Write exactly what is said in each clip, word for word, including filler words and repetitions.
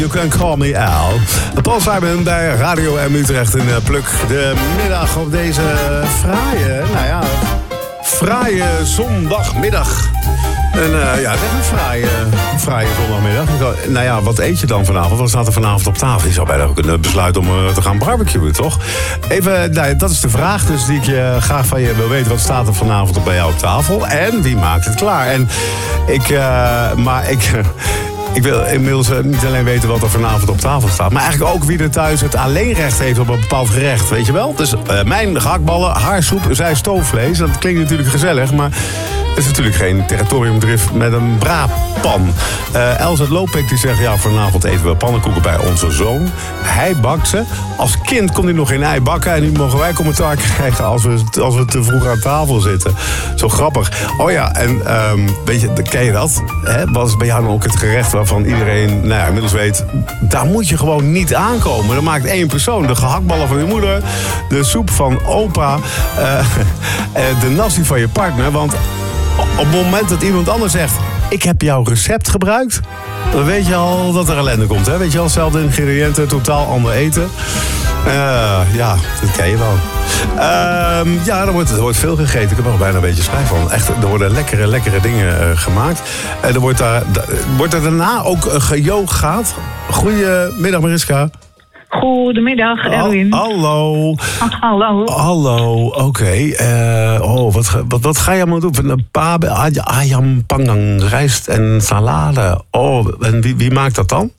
You can call me Al. Paul Simon bij Radio M Utrecht in Pluk. De middag op deze fraaie, nou ja, fraaie zondagmiddag. En uh, ja, het is echt een fraaie, fraaie zondagmiddag. Nou ja, wat eet je dan vanavond? Wat staat er vanavond op tafel? Je zou bijna ook kunnen besluiten om uh, te gaan barbecuen, toch? Even, nou, dat is de vraag dus die ik je graag van je wil weten. Wat staat er vanavond bij jou op tafel? En wie maakt het klaar? En ik, uh, maar ik... Ik wil inmiddels uh, niet alleen weten wat er vanavond op tafel staat, maar eigenlijk ook wie er thuis het alleenrecht heeft op een bepaald gerecht, weet je wel? Dus uh, mijn gehaktballen, haar soep, zij stoofvlees. Dat klinkt natuurlijk gezellig, maar het is natuurlijk geen territoriumdrift met een braadpan. Uh, Elzet Lopik die zegt, ja, vanavond eten we pannenkoeken bij onze zoon. Hij bakt ze. Als kind kon hij nog geen ei bakken en nu mogen wij commentaar krijgen als we, als we te vroeg aan tafel zitten. Zo grappig. Oh ja, en um, weet je, ken je dat? Hè? Wat is bij jou dan ook het gerecht waarvan iedereen, nou ja, inmiddels weet, daar moet je gewoon niet aankomen. Dat maakt één persoon. De gehaktballen van je moeder, de soep van opa, uh, de nasi van je partner. Want op het moment dat iemand anders zegt, ik heb jouw recept gebruikt, dan weet je al dat er ellende komt. Hè? Weet je al, hetzelfde ingrediënten, totaal ander eten. Uh, ja, dat ken je wel. Uh, ja, er wordt, er wordt veel gegeten. Ik heb er nog bijna een beetje spijt van. Echt, er worden lekkere, lekkere dingen uh, gemaakt. En er wordt, daar, da, wordt er daarna ook uh, geyogaat. Goedemiddag, Mariska. Goedemiddag, Erwin. Hallo. Hallo. Hallo, oké. Okay. Uh, oh, wat, wat, wat ga je allemaal doen? Een pabe, ayam panggang, rijst en salade. Oh, en wie, wie maakt dat dan?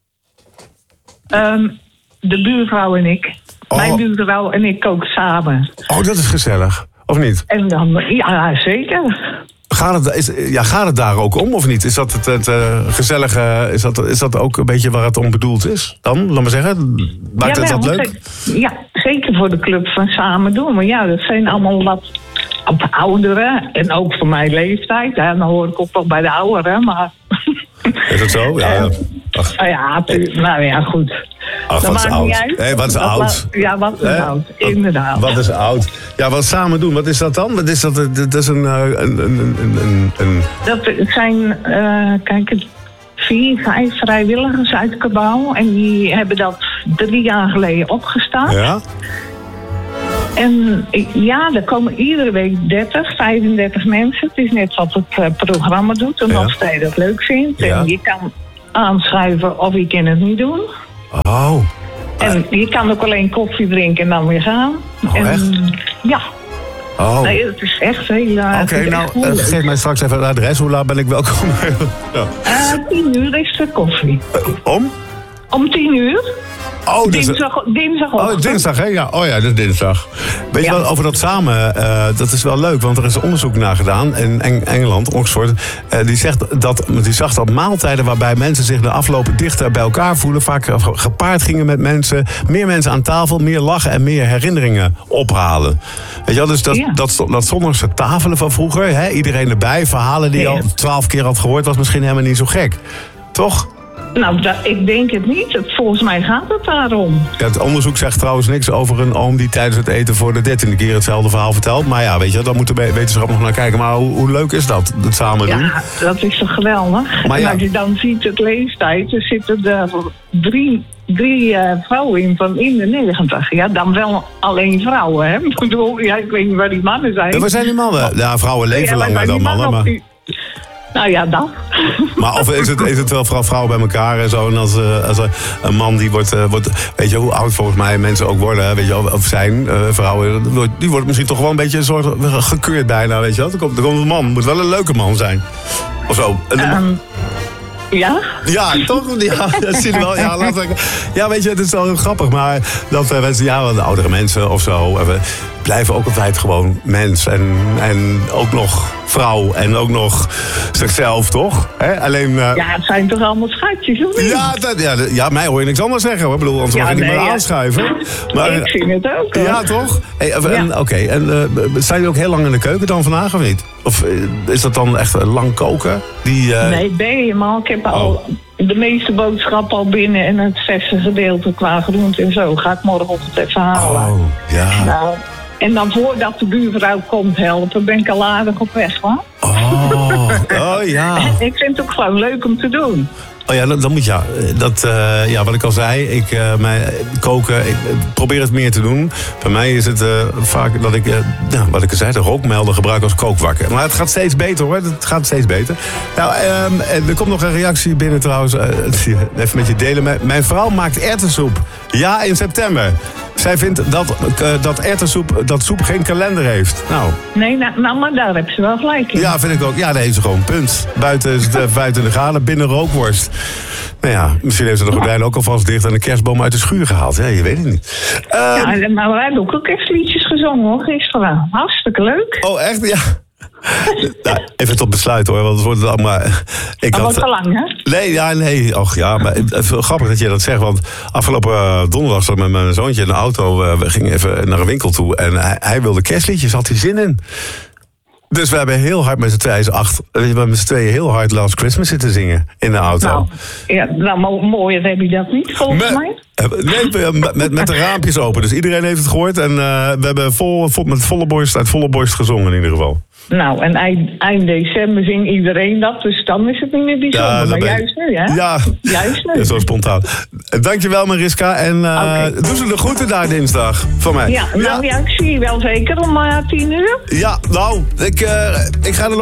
Um, de buurvrouw en ik. Oh. Mijn buurvrouw en ik koken samen. Oh, dat is gezellig. Of niet? En dan, ja, zeker. Gaat het, is, ja, gaat het daar ook om, of niet? Is dat het, het uh, gezellige, is dat, is dat ook een beetje waar het om bedoeld is? Dan, laat maar zeggen, maakt het ja, dat leuk? Ja, zeker voor de club van Samen Doen. Maar ja, dat zijn allemaal wat ouderen. En ook voor mijn leeftijd. Hè. Dan hoor ik ook wel bij de ouderen, maar... Is dat zo? Ja, ja. Ach. Ja, nou ja, goed. Ach, dat wat is oud? Hé, hey, wat is dat oud? Ja, wat is eh? oud, inderdaad. Wat, wat is oud? Ja, wat Samen Doen, wat is dat dan? Wat is dat, dat is een... een, een, een, een... Dat zijn, uh, kijk, vier, vijf vrijwilligers uit Cabauw. En die hebben dat drie jaar geleden opgestart. Ja? En ja, er komen iedere week dertig, vijfendertig mensen. Het is net wat het uh, programma doet en ja. of jij dat leuk vindt. Ja. En je kan aanschuiven of je kan het niet doen. Oh. En je kan ook alleen koffie drinken en dan weer gaan. Oh, en, echt? Ja. Oh. Nee, het is echt heel... Uh, Oké, okay, nou, uh, geef mij straks even het adres. Hoe laat ben ik welkom? ja. uh, tien uur is de koffie. Uh, om? Om tien uur. Oh, dus dinsdag, dinsdag Oh, dinsdag, hè? Ja, oh ja, dat is dinsdag. Weet ja. je wel, over dat samen, uh, dat is wel leuk, want er is onderzoek naar gedaan in Eng- Engeland, Oxford. Uh, die, zegt dat, die zag dat maaltijden waarbij mensen zich de afloop dichter bij elkaar voelen, vaak gepaard gingen met mensen, meer mensen aan tafel, meer lachen en meer herinneringen ophalen. Weet je wel, dus dat, ja. dat, dat, dat zondagse tafelen van vroeger, hè, iedereen erbij, verhalen die je ja. al twaalf keer had gehoord, was misschien helemaal niet zo gek. Toch? Nou, da- ik denk het niet. Volgens mij gaat het daarom. Ja, het onderzoek zegt trouwens niks over een oom die tijdens het eten voor de dertiende keer hetzelfde verhaal vertelt. Maar ja, weet je, daar moet de wetenschap nog naar kijken. Maar hoe, hoe leuk is dat, het samen doen? Ja, dat is toch geweldig. Maar ja. En als je dan ziet het leeftijd, er zitten er drie, drie uh, vrouwen in van in de negentig. Ja, dan wel alleen vrouwen, hè? Ik bedoel, ja, ik weet niet waar die mannen zijn. Ja, waar zijn die mannen? Ja, vrouwen leven ja, langer dan mannen, maar... Die... Nou ja, dan. Maar of is het, is het wel vrouwen bij elkaar en zo? En als, uh, als een man die wordt, uh, wordt... Weet je hoe oud volgens mij mensen ook worden? Weet je, of zijn uh, vrouwen... Die wordt misschien toch wel een beetje een soort gekeurd bijna, weet je wel? Er komt, er komt een man. Moet wel een leuke man zijn. Of zo. Um, ja? Ja, toch? Ja, dat zie je wel. Ja, laat ik, ja, weet je, het is wel heel grappig. Maar dat uh, mensen, ja, de oudere mensen of zo... Uh, blijven ook altijd gewoon mens. En, en ook nog vrouw. En ook nog zichzelf, toch? He? Alleen, uh... ja, het zijn toch allemaal schatjes, of niet? Ja, dat, ja, ja, mij hoor je niks anders zeggen. Hoor. Ik bedoel, anders ja, mag je nee, niet meer ja. aanschuiven. Maar, ik vind het ook, hoor. Ja, toch? Hey, ja. Oké, okay. En uh, zijn jullie ook heel lang in de keuken dan vandaag, of niet? Of uh, is dat dan echt lang koken? Die, uh... Nee, ben je maar. Ik heb al... Oh. De meeste boodschappen al binnen en het verse gedeelte qua groente en zo ga ik morgenochtend even halen. Oh, ja. Nou, en dan voordat de buurvrouw komt helpen, ben ik al aardig op weg, hoor. Oh, oh ja. Ik vind het ook gewoon leuk om te doen. Oh ja, dan, dan moet ja. Dat, uh, ja, wat ik al zei, ik, uh, mijn, koken, ik probeer het meer te doen. Bij mij is het uh, vaak dat ik, uh, nou, wat ik al zei, de rookmelder gebruik als kookwakker. Maar het gaat steeds beter hoor, het gaat steeds beter. Nou, um, er komt nog een reactie binnen trouwens. Uh, even met je delen. Mijn, mijn vrouw maakt erwtensoep. Ja, in september. Zij vindt dat, uh, dat erwtensoep, dat soep geen kalender heeft. Nou. Nee, nou, nou, maar daar heb ze wel gelijk in. Ja, vind ik ook. Ja, daar heeft ze gewoon punt. Buiten is het uh, vijfentwintig graden, binnen rookworst. Nou ja, misschien heeft ze de gordijnen ook alvast dicht en de kerstboom uit de schuur gehaald. Ja, je weet het niet. Uh, ja, maar wij hebben ook kerstliedjes gezongen hoor, gisteren. Hartstikke leuk. Oh, echt? Ja. Nou, even tot besluit hoor, want het wordt allemaal. Ik dat had, wordt te lang, hè? Nee, ja, nee. Och ja, maar het is grappig dat je dat zegt. Want afgelopen uh, donderdag zat ik met mijn zoontje in de auto. Uh, we gingen even naar een winkel toe en hij, hij wilde kerstliedjes, had hij zin in. Dus we hebben heel hard met z'n tweeën, acht, we hebben met z'n tweeën heel hard Last Christmas zitten zingen in de auto. Nou, ja, nou mooier heb je dat niet, volgens met, mij. Nee, met, met de raampjes open. Dus iedereen heeft het gehoord. En uh, we hebben vol, vol, met volle borst, uit volle borst gezongen in ieder geval. Nou, en eind, eind december zingt iedereen dat, dus dan is het niet meer bijzonder. Ja, maar juist nu, hè? Ja, juist nu. Ja, zo spontaan. Dankjewel, Mariska. En uh, okay. Doe ze de groeten daar dinsdag van mij. Ja, nou ja, ja ik zie je wel zeker om uh, tien uur. Ja, nou, ik, uh, ik ga er nog